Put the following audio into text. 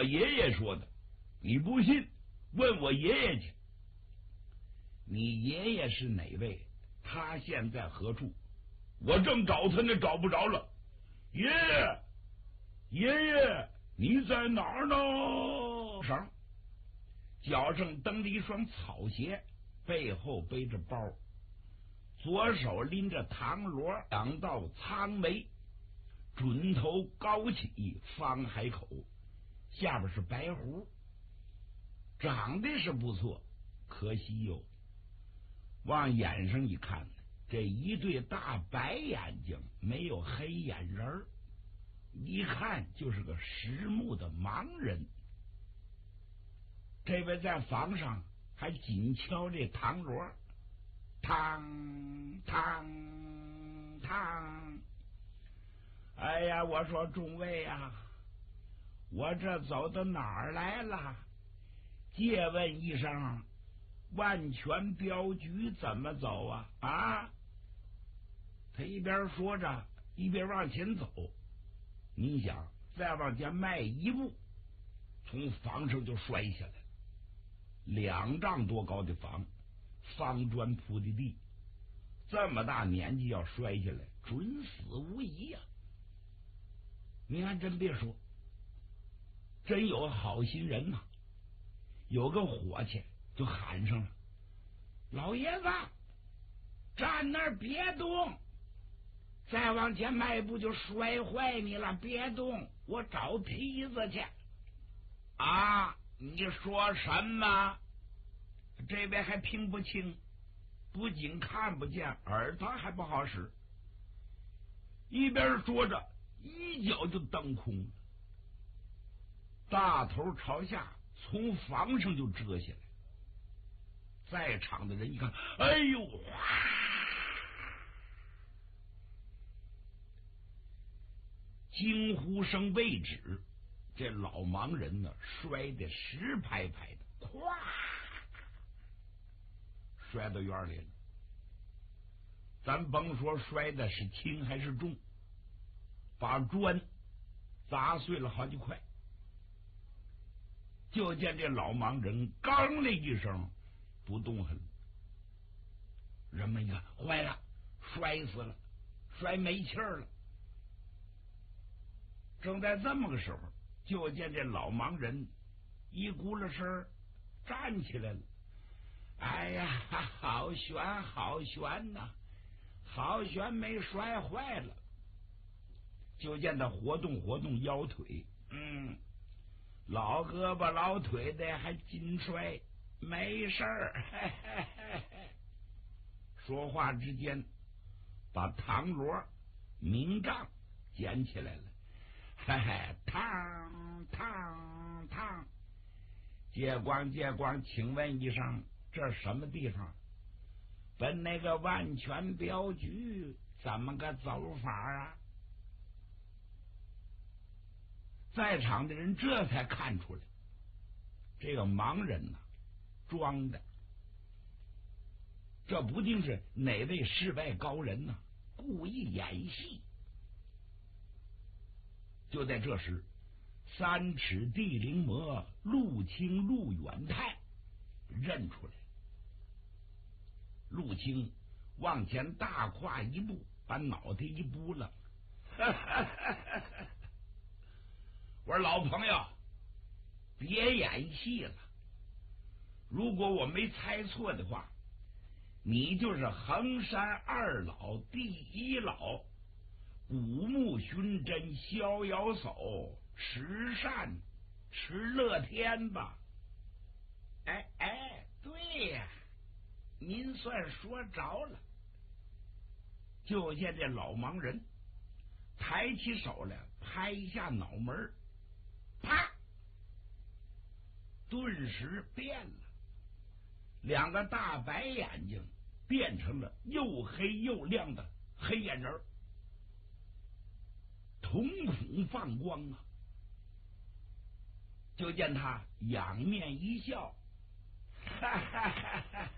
爷爷说的。你不信，问我爷爷去。你爷爷是哪位？他现在何处？我正找他呢，找不着了。爷爷，爷爷，你在哪儿呢？上，脚上蹬着一双草鞋，背后背着包，左手拎着唐罗，两道苍眉，准头高起，方海口，下边是白胡，长得是不错，可惜哟，往眼上一看，这一对大白眼睛，没有黑眼仁儿，一看就是个实木的盲人。这位在房上还紧敲这唐锣，嘡嘡嘡。哎呀，我说众位呀，我这走到哪儿来了？借问一声，万全镖局怎么走啊？啊！他一边说着，一边往前走。你想，再往前迈一步，从房上就摔下来了。2丈多高的房，方砖铺的地，这么大年纪要摔下来，准死无疑呀！你还真别说，真有好心人呐！有个伙计就喊上了：“老爷子，站那儿别动！再往前迈一步就摔坏你了，别动！我找梯子去。”啊！你说什么？这位还听不清，不仅看不见，耳朵还不好使。一边说着，一脚就蹬空了，大头朝下，从房上就折下来。在场的人一看，哎呦！惊呼声未止，这老盲人呢，摔得实拍拍的，咵，摔到院里了。咱甭说摔的是轻还是重，把砖砸碎了好几块。就见这老盲人刚的一声不动弹了。人们一看，坏了，摔死了，摔没气儿了。正在这么个时候，就见这老盲人一咕噜声站起来了。哎呀，好悬好悬呐，好悬没摔坏了。就见他活动活动腰腿，老胳膊老腿的还紧摔，没事儿。说话之间，把唐罗明杖捡起来了。嘿嘿，烫烫烫！借光借光，请问一声，这什么地方？奔那个万全镖局怎么个走法啊？在场的人这才看出来，这个盲人呐，装的，这不定是哪位世外高人呐，故意演戏。就在这时，3尺地灵魔陆清陆远泰认出来，陆清往前大跨一步，把脑袋一拨了。我说老朋友，别演戏了，如果我没猜错的话，你就是衡山2老第1老，古木寻真逍遥叟迟善迟乐天吧？哎，对呀，您算说着了。就见这老盲人抬起手来，拍一下脑门，啪，顿时变了，2个大白眼睛变成了又黑又亮的黑眼仁，瞳孔放光啊！就见他仰面一笑，哈哈哈哈